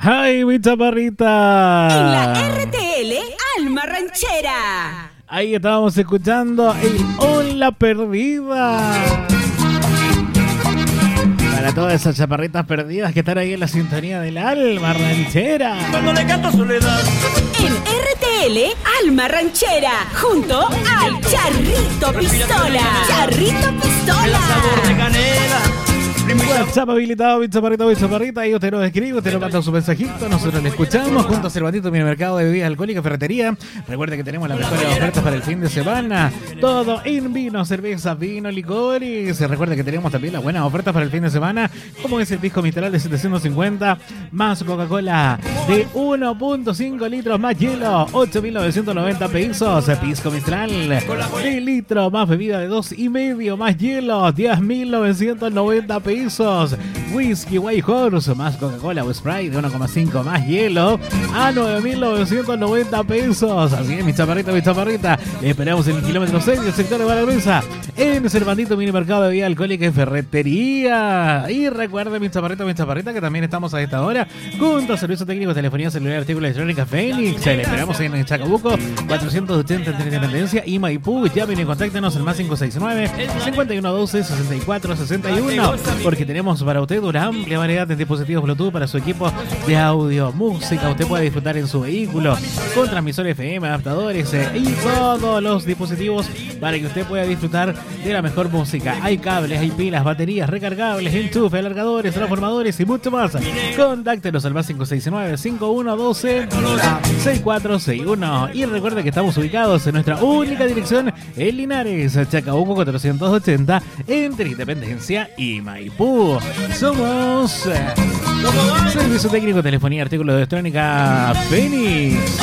¡Ay, mi chaparrita! En la RTL Alma Ranchera. Ahí estábamos escuchando el Hola Perdida. Para todas esas chaparritas perdidas que están ahí en la sintonía del Alma Ranchera. Cuando le canto soledad. En RTL Alma Ranchera, junto al Charrito Pistola. Charrito Pistola. Sabor de canela. WhatsApp habilitado, mi chaparrita, ahí usted nos escribe, usted nos manda su mensajito, nosotros le escuchamos, junto a Cervantito, mi mercado de bebidas alcohólicas, ferretería. Recuerde que tenemos las mejores ofertas para el fin de semana, todo en vino, cerveza, vino, licores. Recuerde que tenemos también las buenas ofertas para el fin de semana, como es el pisco Mistral de 750, más Coca-Cola de 1.5 litros, más hielo, 8.990 pesos, pisco Mistral de litro, más bebida de 2,5, más hielo, 10.990 pesos. Whisky White Horse más Coca-Cola o Sprite de 1,5 más hielo a 9.990 pesos. Así es, mi chaparrita. Le esperamos en el kilómetro 6 del sector de Valagruesa, en Cervantito Mini Mercado de Bebida Alcohólica y Ferretería. Y recuerden, mi chaparrita, que también estamos a esta hora junto a Servicio Técnico de Telefonía Celular Artículos Electrónicos Fénix. Le esperamos en Chacabuco 480 entre Independencia y Maipú. Llamen y contáctenos al más 569 5112 6461. Porque tenemos para usted una amplia variedad de dispositivos Bluetooth para su equipo de audio, música. Usted puede disfrutar en su vehículo con transmisores FM, adaptadores y todos los dispositivos para que usted pueda disfrutar de la mejor música. Hay cables, hay pilas, baterías recargables, enchufes, alargadores, transformadores y mucho más. Contáctenos al más 569-5112-6461. Y recuerde que estamos ubicados en nuestra única dirección en Linares, Chacabuco 480, entre Independencia y Maipú. Somos Servicio Técnico, Telefonía, Artículos de Electrónica Fénix.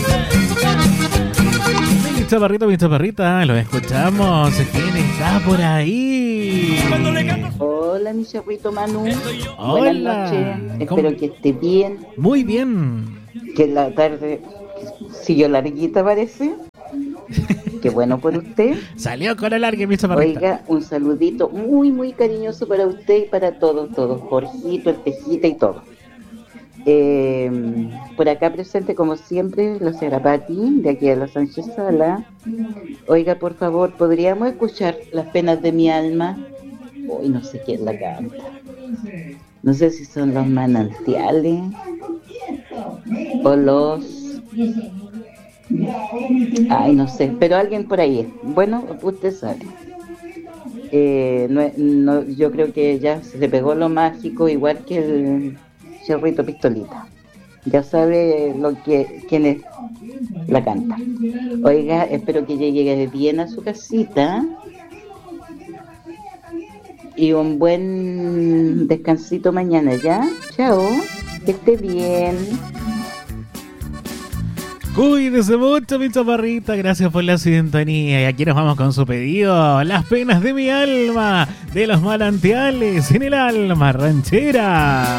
Mi chaparrita, lo escuchamos. ¿Quién está por ahí? Hola, mi charrito Manu. Hola. Buenas noches. Espero que esté bien. Muy bien. Que la tarde siguió larguita, parece. Qué bueno por usted. Salió con el alargue, mi chaparrita. Oiga, un saludito muy, muy cariñoso para usted y para todos. Jorgito, el Tejita y todo. Por acá presente, como siempre, la señora Pati, de aquí de la Sánchez Sala. Oiga, por favor, ¿podríamos escuchar Las penas de mi alma? Hoy no sé quién la canta. No sé si son Los Manantiales o los... Ay, no sé, pero alguien por ahí. Bueno, usted sabe. Yo creo que ya se le pegó lo mágico, igual que el Charrito Pistolita. Ya sabe quién es la canta. Oiga, espero que llegue bien a su casita y un buen descansito mañana, ¿ya? Chao, que esté bien. Cuídese mucho, mi chaparrita. Gracias por la sintonía. Y aquí nos vamos con su pedido. Las penas de mi alma, de Los Manantiales, en el Alma Ranchera.